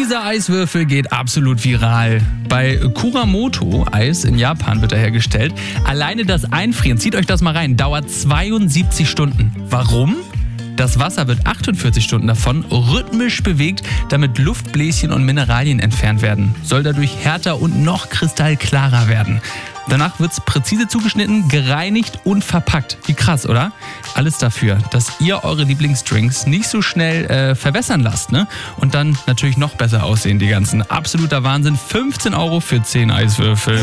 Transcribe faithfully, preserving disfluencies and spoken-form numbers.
Dieser Eiswürfel geht absolut viral. Bei Kuramoto-Eis in Japan wird er hergestellt. Alleine das Einfrieren, zieht euch das mal rein, dauert zweiundsiebzig Stunden. Warum? Das Wasser wird achtundvierzig Stunden davon rhythmisch bewegt, damit Luftbläschen und Mineralien entfernt werden. Soll dadurch härter und noch kristallklarer werden. Danach wird es präzise zugeschnitten, gereinigt und verpackt. Wie krass, oder? Alles dafür, dass ihr eure Lieblingsdrinks nicht so schnell äh, verwässern lasst, ne? Und dann natürlich noch besser aussehen, die ganzen. Absoluter Wahnsinn. fünfzehn Euro für zehn Eiswürfel.